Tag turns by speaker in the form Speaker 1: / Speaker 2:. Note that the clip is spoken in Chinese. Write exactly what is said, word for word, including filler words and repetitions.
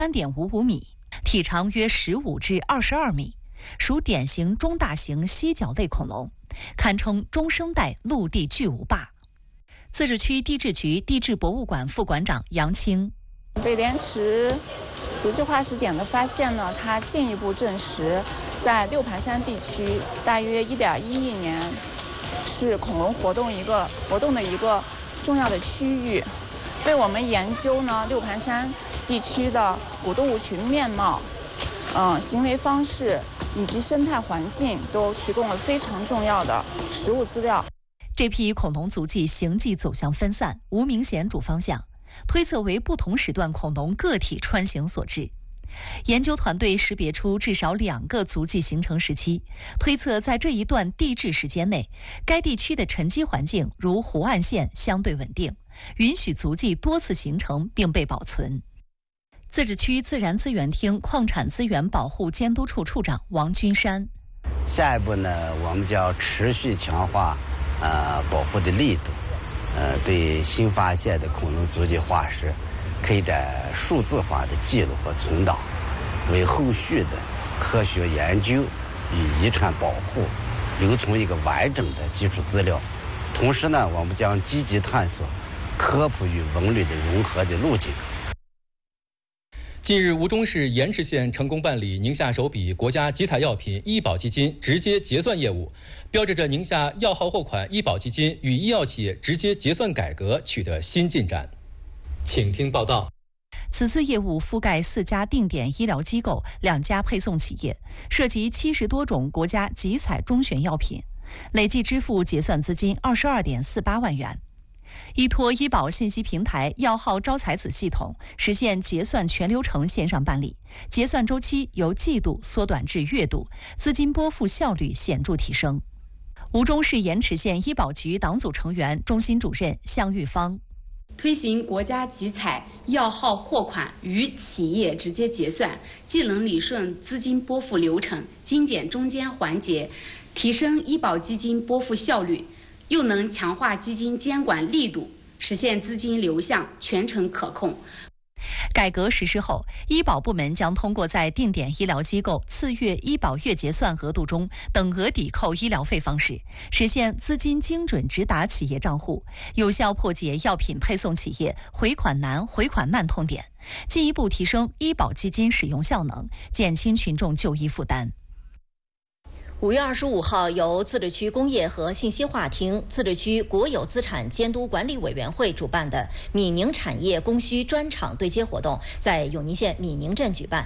Speaker 1: 三点五五米，体长约十五至二十二米，属典型中大型犀角类恐龙，堪称中生代陆地巨无霸。自治区地质局地质博物馆副馆长杨青，
Speaker 2: 北莲池足迹化石点的发现呢，它进一步证实，在六盘山地区大约一点一亿年是恐龙活动一个活动的一个重要的区域，为我们研究呢六盘山地区的古动物群面貌、嗯、呃、行为方式以及生态环境都提供了非常重要的实物资料。
Speaker 1: 这批恐龙足迹行迹走向分散，无明显主方向，推测为不同时段恐龙个体穿行所致。研究团队识别出至少两个足迹形成时期，推测在这一段地质时间内，该地区的沉积环境如湖岸线相对稳定，允许足迹多次形成并被保存。自治区自然资源厅矿产资源保护监督处处长王君山，
Speaker 3: 下一步呢，我们将持续强化呃保护的力度，呃对新发现的恐龙足迹化石开展数字化的记录和存档，为后续的科学研究与遗产保护留存一个完整的基础资料。同时呢，我们将积极探索科普与文旅的融合的路径。
Speaker 4: 近日，吴忠市盐池县成功办理宁夏首笔国家集采药品医保基金直接结算业务，标志着宁夏药号货款医保基金与医药企业直接结算改革取得新进展。请听报道。
Speaker 1: 此次业务覆盖四家定点医疗机构、两家配送企业，涉及七十多种国家集采中选药品，累计支付结算资金二十二点四八万元。依托医保信息平台药号招采子系统，实现结算全流程线上办理，结算周期由季度缩短至月度，资金拨付效率显著提升。吴忠市盐池县医保局党组成员、中心主任向玉芳，
Speaker 5: 推行国家集采药号货款与企业直接结算，既能理顺资金拨付流程，精简中间环节，提升医保基金拨付效率，又能强化基金监管力度，实现资金流向全程可控。
Speaker 1: 改革实施后，医保部门将通过在定点医疗机构次月医保月结算额度中等额抵扣医疗费方式，实现资金精准直达企业账户，有效破解药品配送企业回款难、回款慢痛点，进一步提升医保基金使用效能，减轻群众就医负担。
Speaker 6: 五月二十五号，由自治区工业和信息化厅、自治区国有资产监督管理委员会主办的闽宁产业供需专场对接活动在永宁县闽宁镇举办。